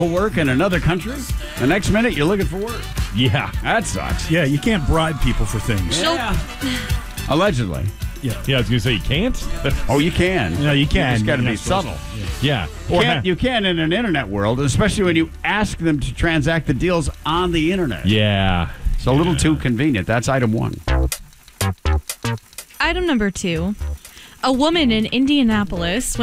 work in another country. The next minute, you're looking for work. Yeah. That sucks. Yeah, you can't bribe people for things. Yeah. Allegedly. Yeah, I was going to say you can't. Oh, you can. No, you can. You just got to You're be not supposed subtle. Yeah. You can in an internet world, especially when you ask them to transact the deals on the internet. Yeah. It's a little too convenient. That's item 1. Item number 2. A woman in Indianapolis